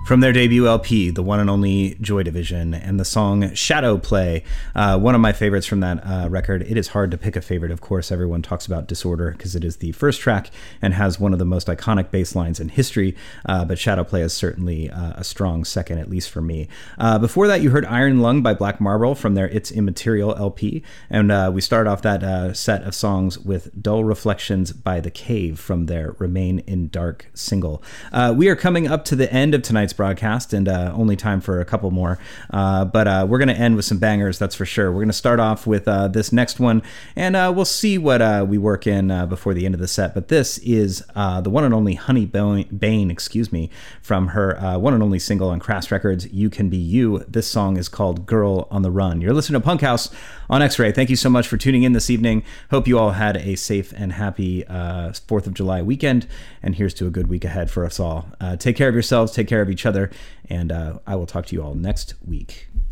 From their debut LP, the one and only Joy Division, and the song Shadow Play, one of my favorites from that record. It is hard to pick a favorite, of course. Everyone talks about Disorder because it is the first track and has one of the most iconic bass lines in history, but Shadow Play is certainly a strong second, at least for me. Before that, you heard Iron Lung by Black Marble from their It's Immaterial LP, and we started off that set of songs with Dull Reflections by The Cave from their Remain in Dark single. We are coming up to the end of tonight's broadcast, and only time for a couple more, but we're going to end with some bangers, that's for sure. We're going to start off with this next one, and we'll see what we work in before the end of the set. But this is the one and only Honey Bane, from her one and only single on Crass Records, You Can Be You. This song is called Girl on the Run. You're listening to Punk House on X-Ray. Thank you so much for tuning in this evening. Hope you all had a safe and happy 4th of July weekend, and here's to a good week ahead for us all. Take care of yourselves, take care of each other, and I will talk to you all next week.